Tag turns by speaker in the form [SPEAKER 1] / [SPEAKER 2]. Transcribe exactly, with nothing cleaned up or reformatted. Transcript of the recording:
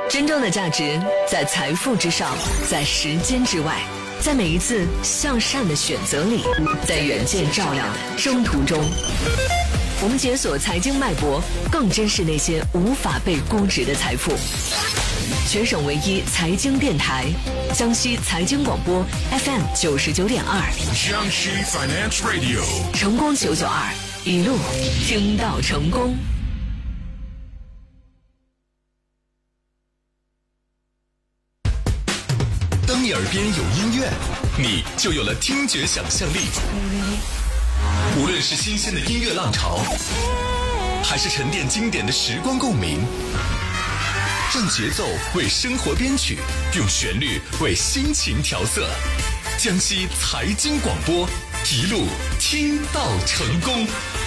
[SPEAKER 1] 真正的价值在财富之上，在时间之外，在每一次向善的选择里，在远见照亮的征途中。我们解锁财经脉搏，更珍视那些无法被估值的财富。全省唯一财经电台，江西财经广播 F M 九十九点二，
[SPEAKER 2] 江西 Finance Radio，
[SPEAKER 1] 成功九九二，一路听到成功。
[SPEAKER 3] 当你耳边有音乐，你就有了听觉想象力。无论是新鲜的音乐浪潮，还是沉淀经典的时光共鸣，让节奏为生活编曲，用旋律为心情调色。江西财经广播，一路听到成功。